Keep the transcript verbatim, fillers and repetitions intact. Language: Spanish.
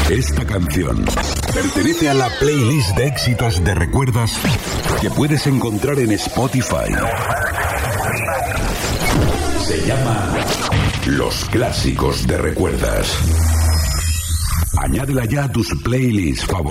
Esta canción pertenece a la playlist de éxitos de Recuerdas que puedes encontrar en Spotify. Se llama Los Clásicos de Recuerdas. Añádela ya a tus playlists favoritas.